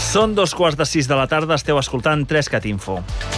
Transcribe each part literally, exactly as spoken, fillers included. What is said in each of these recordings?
Són dos quarts de sis de la tarda, esteu escoltant tres cat Info.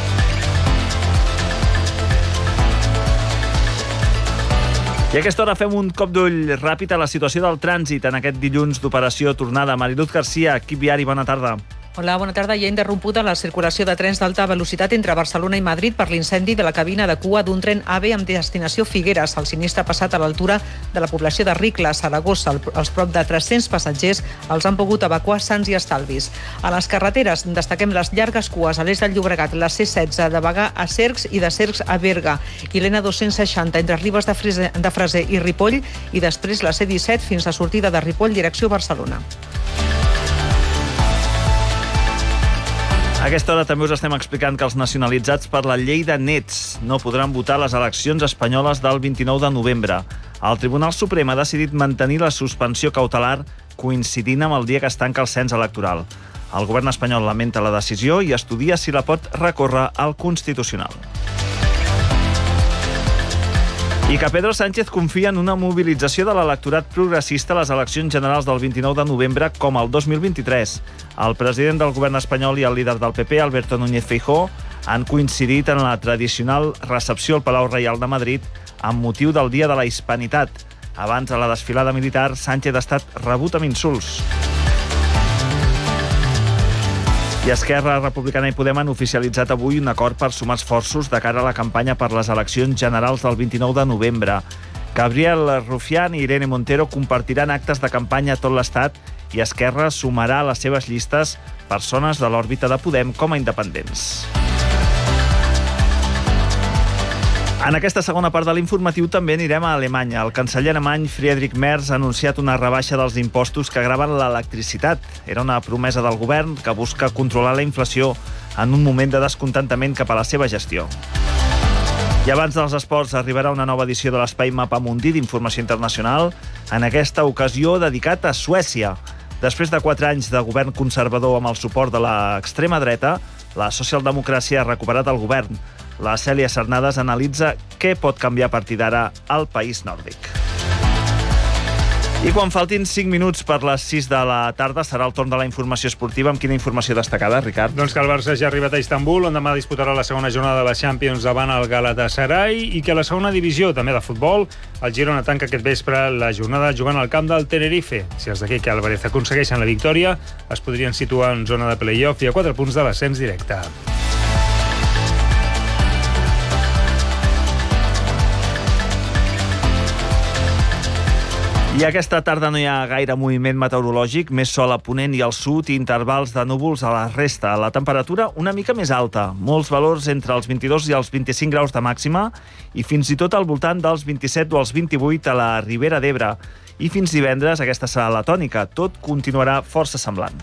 I a aquesta hora fem un cop d'ull ràpid a la situació del trànsit en aquest dilluns d'operació tornada. Mariluz Garcia, equip viari, bona tarda. Hola, bona tarda. Hi ha interrompuda la circulació de trens d'alta velocitat entre Barcelona i Madrid per l'incendi de la cabina de cua d'un tren AVE amb destinació Figueres. El sinistre ha passat a l'altura de la població de Ricla, Saragossa. Els prop de tres-cents passatgers els han pogut evacuar sans i estalvis. A les carreteres destaquem les llargues cues a l'est del Llobregat, la C setze de Bagà a Cercs i de Cercs a Berga, i l'N dos-cents seixanta entre Ribes de Freser, de Freser i Ripoll, i després la C disset fins a sortida de Ripoll direcció Barcelona. A aquesta hora també us estem explicant que els nacionalitzats per la llei de nets no podran votar a les eleccions espanyoles del vint-i-nou de novembre. El Tribunal Suprem ha decidit mantenir la suspensió cautelar coincidint amb el dia que es tanca el cens electoral. El govern espanyol lamenta la decisió i estudia si la pot recórrer al Constitucional. I que Pedro Sánchez confia en una mobilització de l'electorat progressista a les eleccions generals del vint-i-nou de novembre com el dos mil vint-i-tres. El president del govern espanyol i el líder del P P, Alberto Núñez Feijóo, han coincidit en la tradicional recepció al Palau Reial de Madrid amb motiu del Dia de la Hispanitat. Abans de la desfilada militar, Sánchez ha estat rebut amb insults. I Esquerra Republicana i Podem han oficialitzat avui un acord per sumar esforços de cara a la campanya per les eleccions generals del vint-i-nou de novembre. Gabriel Rufián i Irene Montero compartiran actes de campanya a tot l'Estat i Esquerra sumarà a les seves llistes persones de l'òrbita de Podem com a independents. En aquesta segona part de l'informatiu també anirem a Alemanya. El canceller alemany Friedrich Merz ha anunciat una rebaixa dels impostos que graven l'electricitat. Era una promesa del govern que busca controlar la inflació en un moment de descontentament cap a la seva gestió. I abans dels esports arribarà una nova edició de l'Espai Mapamundi d'informació internacional, en aquesta ocasió dedicat a Suècia. Després de quatre anys de govern conservador amb el suport de l'extrema dreta, la socialdemocràcia ha recuperat el govern. La Cèlia Sarnades analitza què pot canviar a partir d'ara al país nòrdic. I quan faltin cinc minuts per les sis de la tarda serà el torn de la informació esportiva. Amb quina informació destacada, Ricard? Doncs que el Barça ja ha arribat a Istanbul, on demà disputarà la segona jornada de la Champions davant el Galatasaray, i que a la segona divisió, també de futbol, el Girona tanca aquest vespre la jornada jugant al camp del Tenerife. Si els d'aquí que Álvarez aconsegueixen la victòria, es podrien situar en zona de play-off i a quatre punts de l'ascens directe. I aquesta tarda no hi ha gaire moviment meteorològic, més sol a ponent i al sud i intervals de núvols a la resta. La temperatura una mica més alta, molts valors entre els vint-i-dos i els vint-i-cinc graus de màxima i fins i tot al voltant dels vint-i-set o els vint-i-vuit a la Ribera d'Ebre. I fins divendres aquesta serà la tònica, tot continuarà força semblant.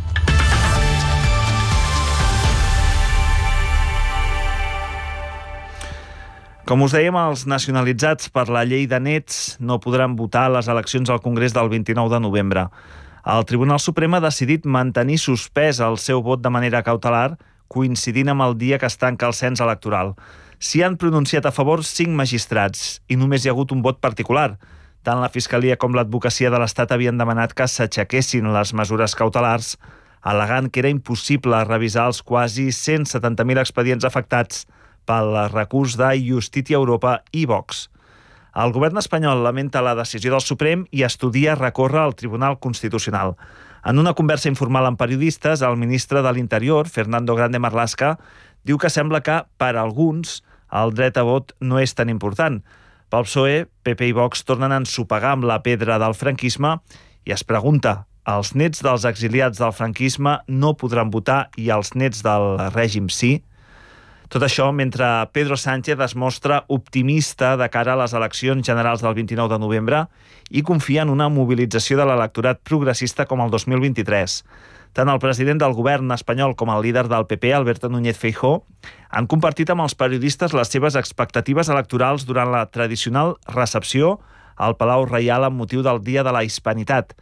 Com us dèiem, els nacionalitzats per la llei de nets no podran votar a les eleccions al Congrés del vint-i-nou de novembre. El Tribunal Suprem ha decidit mantenir suspès el seu vot de manera cautelar, coincidint amb el dia que es tanca el cens electoral. S'hi han pronunciat a favor cinc magistrats i només hi ha hagut un vot particular. Tant la Fiscalia com l'Advocacia de l'Estat havien demanat que s'aixequessin les mesures cautelars, al·legant que era impossible revisar els quasi cent setanta mil expedients afectats pel recurs de Justícia Europa i Vox. El govern espanyol lamenta la decisió del Suprem i estudia recórrer al Tribunal Constitucional. En una conversa informal amb periodistes, el ministre de l'Interior, Fernando Grande Marlaska, diu que sembla que, per a alguns, el dret a vot no és tan important. Pel P S O E, P P i Vox tornen a ensopegar amb la pedra del franquisme i es pregunta, els nets dels exiliats del franquisme no podran votar i els nets del règim sí? Tot això mentre Pedro Sánchez es mostra optimista de cara a les eleccions generals del vint-i-nou de novembre i confia en una mobilització de l'electorat progressista com el dos mil vint-i-tres. Tant el president del govern espanyol com el líder del P P, Alberto Núñez Feijóo, han compartit amb els periodistes les seves expectatives electorals durant la tradicional recepció al Palau Reial amb motiu del Dia de la Hispanitat.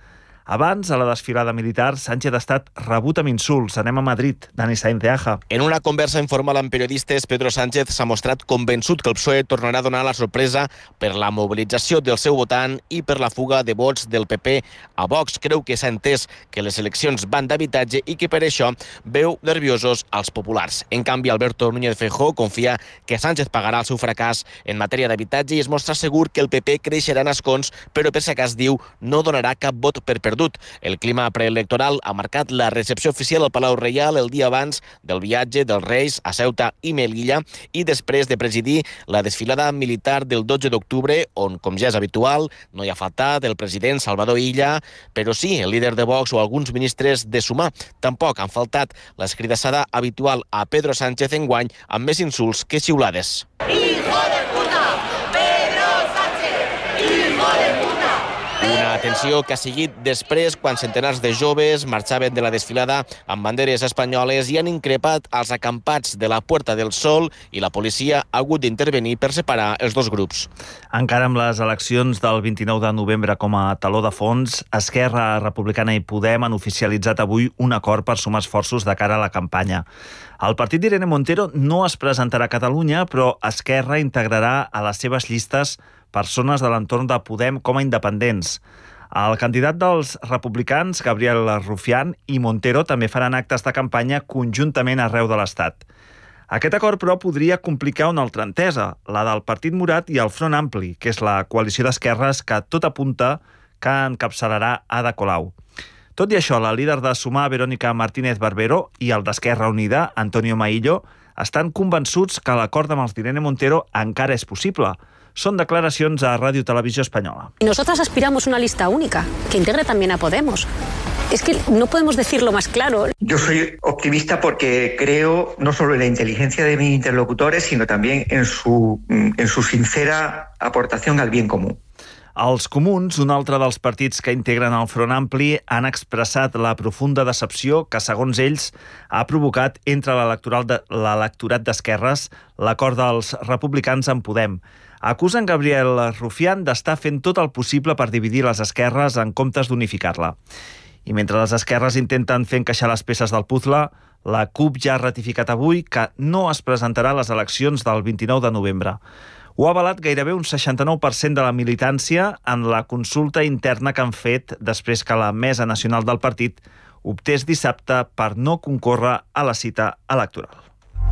Abans, a la desfilada militar, Sánchez ha estat rebut amb insults. Anem a Madrid. Dani Sainz de Aja. En una conversa informal amb periodistes, Pedro Sánchez s'ha mostrat convençut que el P S O E tornarà a donar la sorpresa per la mobilització del seu votant i per la fuga de vots del P P a Vox. Creu que s'ha entès que les eleccions van d'habitatge i que per això veu nerviosos als populars. En canvi, Alberto Núñez Feijóo confia que Sánchez pagarà el seu fracàs en matèria d'habitatge i es mostra segur que el P P creixerà en escons, però per si acas diu no donarà cap vot per perdut. El clima preelectoral ha marcat la recepció oficial al Palau Reial el dia abans del viatge dels Reis a Ceuta i Melilla i després de presidir la desfilada militar del dotze d'octubre, on, com ja és habitual, no hi ha faltat el president Salvador Illa, però sí el líder de Vox o alguns ministres de Sumar. Tampoc han faltat l'escridassada habitual a Pedro Sánchez enguany amb més insults que xiulades. Hijo de puta! Pedro Sánchez! Hijo de puta! Una atenció que ha seguit després quan centenars de joves marxaven de la desfilada amb banderes espanyoles i han increpat els acampats de la Puerta del Sol i la policia ha hagut d'intervenir per separar els dos grups. Encara amb les eleccions del vint-i-nou de novembre com a taló de fons, Esquerra Republicana i Podem han oficialitzat avui un acord per sumar esforços de cara a la campanya. El partit d'Irene Montero no es presentarà a Catalunya, però Esquerra integrarà a les seves llistes persones de l'entorn de Podem com a independents. El candidat dels republicans, Gabriel Rufián, i Montero també faran actes de campanya conjuntament arreu de l'Estat. Aquest acord, però, podria complicar una altra entesa, la del Partit Morat i el Front Ampli, que és la coalició d'esquerres que tot apunta que encapçalarà Ada Colau. Tot i això, la líder de Sumar, Verónica Martínez Barbero, i el d'Esquerra Unida, Antonio Maillo, estan convençuts que l'acord amb els d'Irene Montero encara és possible. Son declaracions a Radio Televisió Espanyola. Nosotras aspiramos a una lista única, que integre también a Podemos. Es que no podemos decirlo más claro. Yo soy optimista porque creo no solo en la inteligencia de mis interlocutores, sino también en su, en su sincera aportación al bien común. Els comuns, un altre dels partits que integren el Front Ampli, han expressat la profunda decepció que, segons ells, ha provocat entre l'electorat d'esquerres l'acord dels republicans amb Podem. Acusen Gabriel Rufián d'estar fent tot el possible per dividir les esquerres en comptes d'unificar-la. I mentre les esquerres intenten fer encaixar les peces del puzzle, la CUP ja ha ratificat avui que no es presentarà a les eleccions del vint-i-nou de novembre. Ho ha avalat gairebé un seixanta-nou per cent de la militància en la consulta interna que han fet després que la Mesa Nacional del partit optés dissabte per no concórrer a la cita electoral.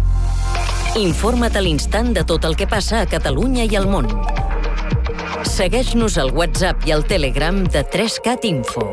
Informa't a l'instant de tot el que passa a Catalunya i al món. Segueix-nos al WhatsApp i al Telegram de tres cat Info.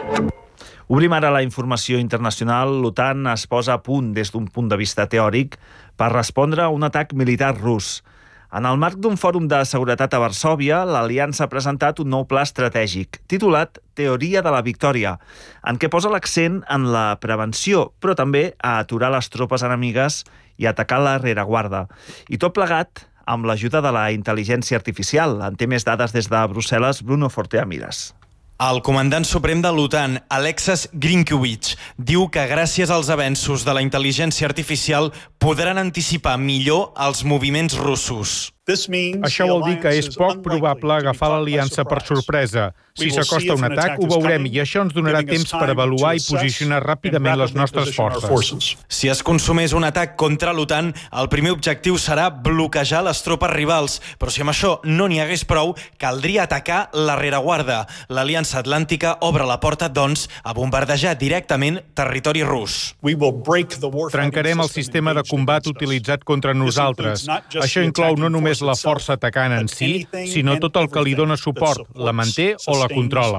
Obrim ara la informació internacional. L'OTAN es posa a punt des d'un punt de vista teòric per respondre a un atac militar rus. En el marc d'un fòrum de seguretat a Varsòvia, l'Aliança ha presentat un nou pla estratègic, titulat Teoria de la Victòria, en què posa l'accent en la prevenció, però també a aturar les tropes enemigues i atacar la rereguarda. I tot plegat amb l'ajuda de la intel·ligència artificial. En té més dades des de Brussel·les, Bruno Fortea Miras. El comandant suprem de l'OTAN, Alexis Grinkiewicz, diu que gràcies als avenços de la intel·ligència artificial podran anticipar millor els moviments russos. Això vol dir que és poc probable agafar l'aliança per sorpresa. Si s'acosta un atac, ho veurem i això ens donarà temps per avaluar i posicionar ràpidament les nostres forces. Si es consumés un atac contra l'OTAN, el primer objectiu serà bloquejar les tropes rivals. Però si amb això no n'hi hagués prou, caldria atacar la rereguarda. L'Aliança Atlàntica obre la porta, doncs, a bombardejar directament territori rus. Trencarem el sistema de combat utilitzat contra nosaltres. Això inclou no només la força atacant en si, sinó tot el que li dona suport, la manté o la controla.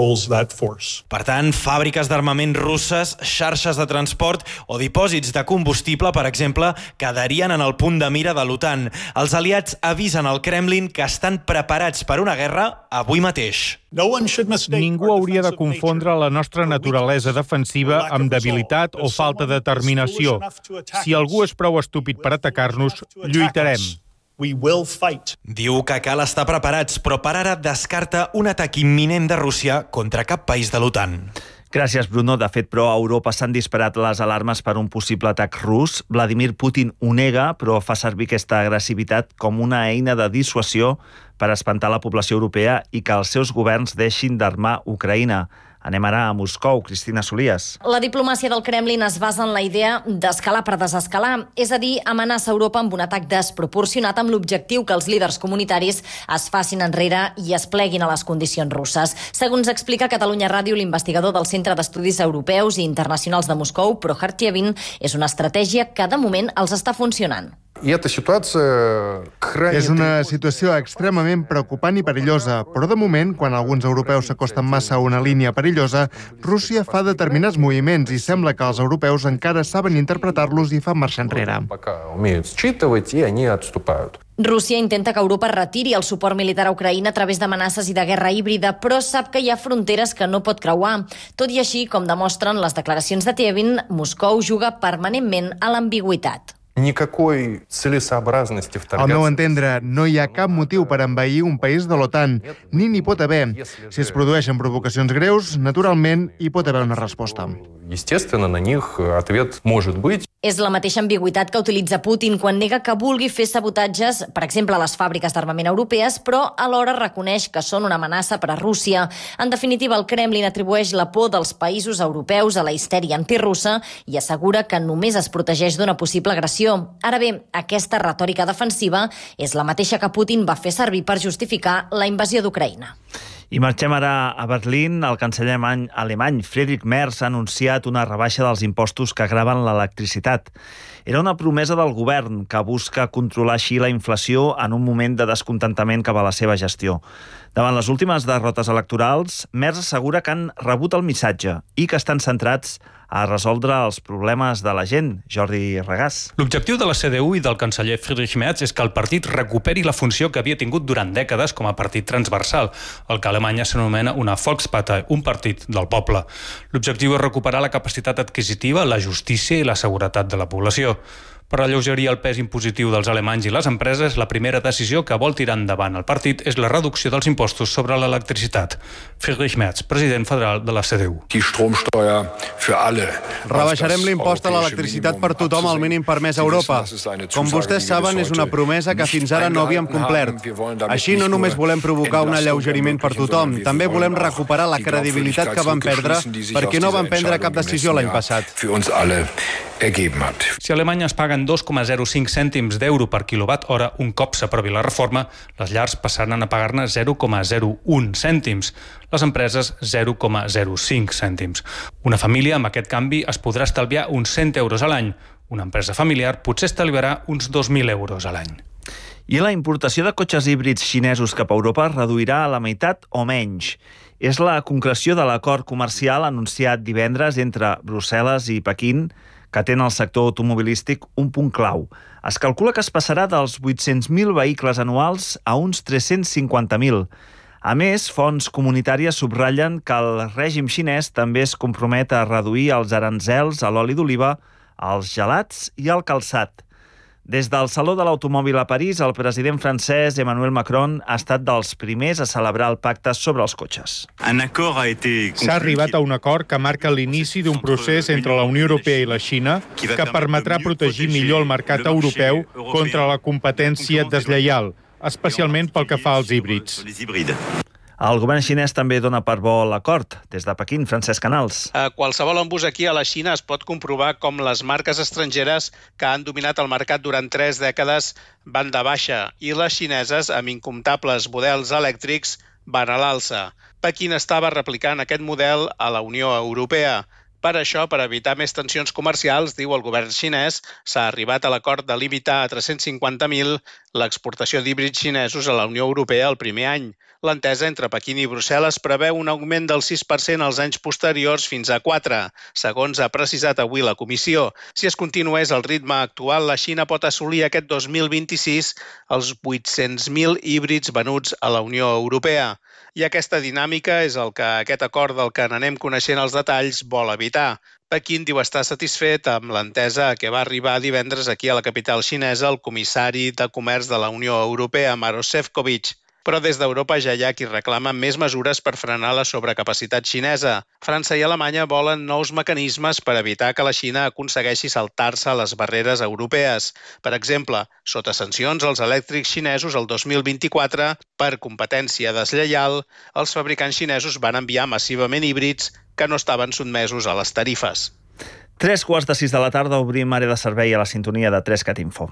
Per tant, fàbriques d'armament russes, xarxes de transport o dipòsits de combustible, per exemple, quedarien en el punt de mira de l'OTAN. Els aliats avisen al Kremlin que estan preparats per una guerra avui mateix. Ningú hauria de confondre la nostra naturalesa defensiva amb debilitat o falta de determinació. Si algú és prou estúpid per atacar-nos, lluitarem. Diu que cal estar preparats, però per ara descarta un atac imminent de Rússia contra cap país de l'OTAN. Gràcies, Bruno. De fet, però, a Europa s'han disparat les alarmes per un possible atac rus. Vladimir Putin ho nega, però fa servir aquesta agressivitat com una eina de dissuasió per espantar la població europea i que els seus governs deixin d'armar Ucraïna. Anem ara a Moscou. Cristina Solies. La diplomàcia del Kremlin es basa en la idea d'escalar per desescalar, és a dir, amenaça Europa amb un atac desproporcionat amb l'objectiu que els líders comunitaris es facin enrere i es pleguin a les condicions russes. Segons explica Catalunya Ràdio, l'investigador del Centre d'Estudis Europeus i Internacionals de Moscou, Prokhar Tievin, és una estratègia que de moment els està funcionant. És una situació extremament preocupant i perillosa, però de moment, quan alguns europeus s'acosten massa a una línia perillosa, Rússia fa determinats moviments i sembla que els europeus encara saben interpretar-los i fan marxa enrere. Rússia intenta que Europa retiri el suport militar a Ucraïna a través d'amenaces i de guerra híbrida, però sap que hi ha fronteres que no pot creuar. Tot i així, com demostren les declaracions de Tievin, Moscou juga permanentment a l'ambigüitat. Al meu entendre, no hi ha cap motiu per envair un país de l'OTAN, ni n'hi pot haver. Si es produeixen provocacions greus, naturalment hi pot haver una resposta. És la mateixa ambigüitat que utilitza Putin quan nega que vulgui fer sabotatges, per exemple, a les fàbriques d'armament europees, però alhora reconeix que són una amenaça per a Rússia. En definitiva, el Kremlin atribueix la por dels països europeus a la histèria antirussa i assegura que només es protegeix d'una possible agressió. Ara bé, aquesta retòrica defensiva és la mateixa que Putin va fer servir per justificar la invasió d'Ucraïna. I marxem ara a Berlín. El canceller alemany Friedrich Merz ha anunciat una rebaixa dels impostos que graven l'electricitat. Era una promesa del govern que busca controlar així la inflació en un moment de descontentament cap a la seva gestió. Davant les últimes derrotes electorals, Merz assegura que han rebut el missatge i que estan centrats a resoldre els problemes de la gent. Jordi Regàs. L'objectiu de la C D U i del canceller Friedrich Merz és que el partit recuperi la funció que havia tingut durant dècades com a partit transversal, el que a Alemanya s'anomena una Volkspartei, un partit del poble. L'objectiu és recuperar la capacitat adquisitiva, la justícia i la seguretat de la població. Per alleugerir el pes impositiu dels alemanys i les empreses, la primera decisió que vol tirar endavant el partit és la reducció dels impostos sobre l'electricitat. Friedrich Merz, president federal de la C D U. Rebaixarem l'impost a l'electricitat per tothom al mínim permès a Europa. Com vostès saben, és una promesa que fins ara no havíem complert. Així no només volem provocar un alleugeriment per tothom, també volem recuperar la credibilitat que vam perdre perquè no vam prendre cap decisió l'any passat. Si a Alemanya es paguen dos coma zero cinc cèntims d'euro per quilowatt hora un cop s'aprovi la reforma, les llars passaran a pagar-ne zero coma zero un cèntims, les empreses zero coma zero cinc cèntims. Una família amb aquest canvi es podrà estalviar uns cent euros a l'any. Una empresa familiar potser estalviarà uns dos mil euros a l'any. I la importació de cotxes híbrids xinesos cap a Europa es reduirà a la meitat o menys. És la concreció de l'acord comercial anunciat divendres entre Brussel·les i Pequín, que té en el sector automobilístic un punt clau. Es calcula que es passarà dels vuit-cents mil vehicles anuals a uns tres-cents cinquanta mil. A més, fonts comunitàries subratllen que el règim xinès també es compromet a reduir els aranzels a l'oli d'oliva, als gelats i al calçat. Des del Saló de l'Automòbil a París, el president francès Emmanuel Macron ha estat dels primers a celebrar el pacte sobre els cotxes. S'ha arribat a un acord que marca l'inici d'un procés entre la Unió Europea i la Xina que permetrà protegir millor el mercat europeu contra la competència deslleial, especialment pel que fa als híbrids. El govern xinès també dona per bo l'acord. Des de Pequín, Francesc Canals. A qualsevol embús aquí a la Xina es pot comprovar com les marques estrangeres que han dominat el mercat durant tres dècades van de baixa i les xineses, amb incomptables models elèctrics, van a l'alça. Pequín estava replicant aquest model a la Unió Europea. Per això, per evitar més tensions comercials, diu el govern xinès, s'ha arribat a l'acord de limitar a tres-cents cinquanta mil l'exportació d'híbrids xinesos a la Unió Europea el primer any. L'entesa entre Pequín i Brussel·les preveu un augment del sis per cent als anys posteriors fins a quatre, segons ha precisat avui la Comissió. Si es continués el ritme actual, la Xina pot assolir aquest dos mil vint-i-sis els vuit-cents mil híbrids venuts a la Unió Europea. I aquesta dinàmica és el que aquest acord del que n'anem coneixent els detalls vol evitar. Pequín diu estar satisfet amb l'entesa a què va arribar divendres aquí a la capital xinesa el comissari de Comerç de la Unió Europea, Maroš Šefčovič. Però des d'Europa ja hi ha qui reclama més mesures per frenar la sobrecapacitat xinesa. França i Alemanya volen nous mecanismes per evitar que la Xina aconsegueixi saltar-se les barreres europees. Per exemple, sota sancions als elèctrics xinesos el dos mil vint-i-quatre, per competència deslleial, els fabricants xinesos van enviar massivament híbrids que no estaven sotmesos a les tarifes. Tres quarts de sis de la tarda obrim àrea de servei a la sintonia de tres cat info.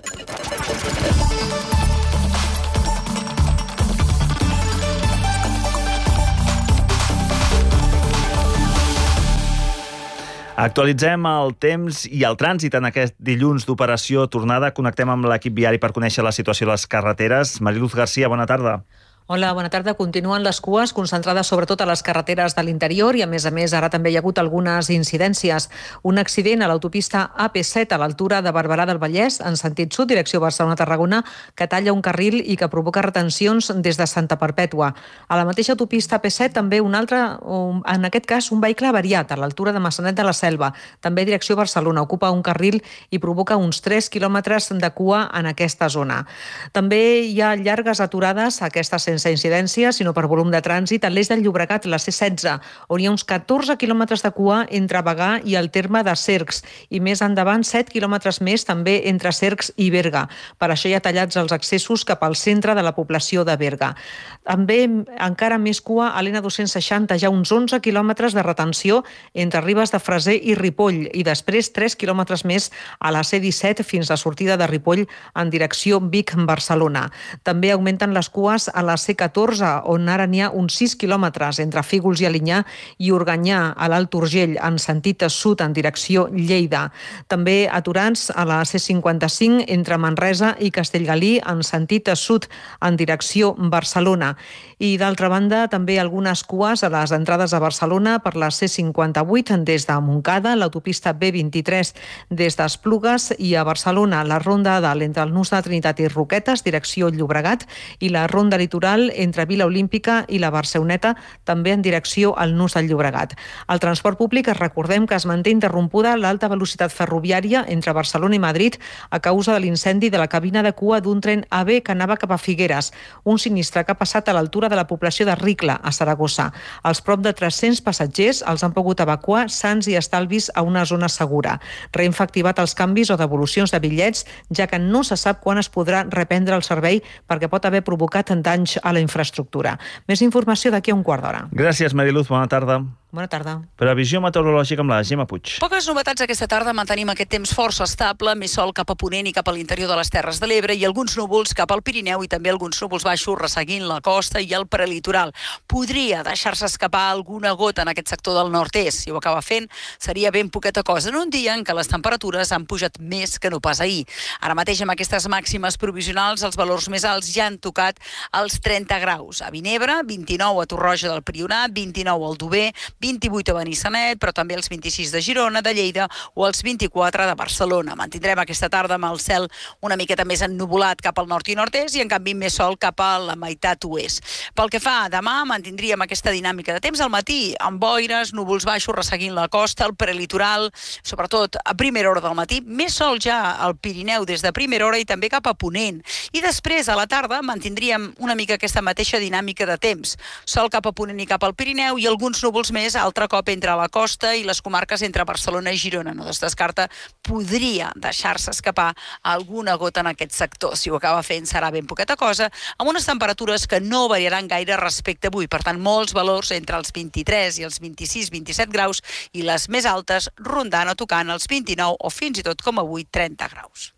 Actualitzem el temps i el trànsit en aquest dilluns d'operació tornada. Connectem amb l'equip viari per conèixer la situació a les carreteres. Mariluz García, bona tarda. Hola, bona tarda. Continuen les cues concentrades sobretot a les carreteres de l'interior i, a més a més, ara també hi ha hagut algunes incidències. Un accident a l'autopista A P set a l'altura de Barberà del Vallès, en sentit sud, direcció Barcelona-Tarragona, que talla un carril i que provoca retencions des de Santa Perpètua. A la mateixa autopista A P set també un altre, en aquest cas, un vehicle avariat a l'altura de Massanet de la Selva, també direcció Barcelona, ocupa un carril i provoca uns tres quilòmetres de cua en aquesta zona. També hi ha llargues aturades, aquestes sense incidència, sinó per volum de trànsit, a l'est del Llobregat, la C setze, on hi ha uns catorze quilòmetres de cua entre Bagà i el terme de Cercs, i més endavant set quilòmetres més també entre Cercs i Berga. Per això hi ha tallats els accessos cap al centre de la població de Berga. També encara més cua a l'N dos-cents seixanta, ja uns onze quilòmetres de retenció entre Ribes de Freser i Ripoll, i després tres quilòmetres més a la C disset fins a sortida de Ripoll en direcció Vic-Barcelona. També augmenten les cues a la C catorze, on ara n'hi ha uns sis quilòmetres entre Fígols i Alinyà i Organyà a l'Alt Urgell en sentit sud en direcció Lleida. També aturats a la C cinquanta-cinc entre Manresa i Castellgalí en sentit sud en direcció Barcelona. I d'altra banda també algunes cues a les entrades a Barcelona per la C cinquanta-vuit des de Montcada, l'autopista B vint-i-tres des d'Esplugues i a Barcelona la ronda a dalt entre el nus de Trinitat i Roquetes, direcció Llobregat, i la ronda litoral entre Vila Olímpica i la Barceloneta, també en direcció al nus del Llobregat. El transport públic, recordem que es manté interrompuda l'alta velocitat ferroviària entre Barcelona i Madrid a causa de l'incendi de la cabina de cua d'un tren A V que anava cap a Figueres, un sinistre que ha passat a l'altura de la població de Ricla, a Saragossa. Els prop de tres-cents passatgers els han pogut evacuar sants i estalvis a una zona segura. Renfe ha activat els canvis o devolucions de bitllets, ja que no se sap quan es podrà reprendre el servei perquè pot haver provocat danys a la infraestructura. Més informació d'aquí a un quart d'hora. Gràcies, Mariluz. Bona tarda. Bona tarda. Previsió meteorològica amb la Gemma Puig. Poques novetats aquesta tarda. Mantenim aquest temps força estable, més sol cap a ponent i cap a l'interior de les Terres de l'Ebre i alguns núvols cap al Pirineu i també alguns núvols baixos resseguint la costa i el prelitoral. Podria deixar-se escapar alguna gota en aquest sector del nord-est. Si ho acaba fent, seria ben poqueta cosa en un dia en què les temperatures han pujat més que no pas ahir. Ara mateix amb aquestes màximes provisionals, els valors més alts ja han tocat els trenta graus. A Vinebre, vint-i-nou a Torroja del Priorat, vint-i-nou al Dober, vint-i-vuit a Benissanet, però també els vint-i-sis de Girona, de Lleida o els vint-i-quatre de Barcelona. Mantindrem aquesta tarda amb el cel una miqueta més ennuvolat cap al nord i nord-est i en canvi més sol cap a la meitat oest. Pel que fa a demà, mantindríem aquesta dinàmica de temps al matí, amb boires, núvols baixos resseguint la costa, el prelitoral, sobretot a primera hora del matí, més sol ja al Pirineu des de primera hora i també cap a ponent. I després, a la tarda, mantindríem una mica aquesta mateixa dinàmica de temps. Sol cap a ponent i cap al Pirineu i alguns núvols més altre cop entre la costa i les comarques entre Barcelona i Girona. No es descarta, podria deixar-se escapar alguna gota en aquest sector. Si ho acaba fent serà ben poqueta cosa, amb unes temperatures que no variaran gaire respecte a avui. Per tant, molts valors entre els vint-i-tres i els vint-i-sis vint-i-set graus i les més altes rondant o tocant els vint-i-nou o fins i tot com avui trenta graus.